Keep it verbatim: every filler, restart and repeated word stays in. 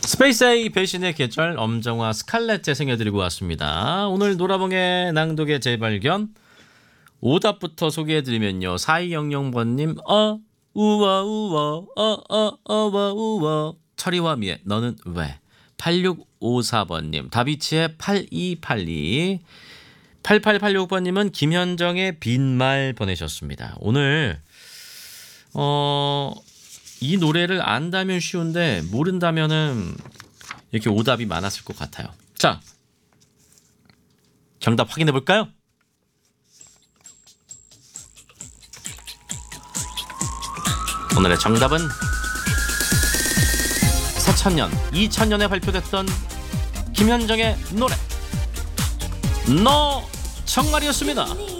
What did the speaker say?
스페이스 A 배신의 계절 엄정화 스칼렛 재생해드리고 왔습니다. 오늘 노라봉의 낭독의 재발견 오답부터 소개해드리면요. 사이영영 번님 어 우와 우와 어어 어와 우와 철이와 미애 너는 왜 팔육오사 번님 다비치의 팔이팔이 팔팔팔육 번님은 김현정의 빈말 보내셨습니다. 오늘 어... 이 노래를 안다면 쉬운데 모른다면은 이렇게 오답이 많았을 것 같아요. 자, 정답 확인해 볼까요? 오늘의 정답은 사천 년, 이천 년에 발표됐던 김현정의 노래 너 정말이었습니다.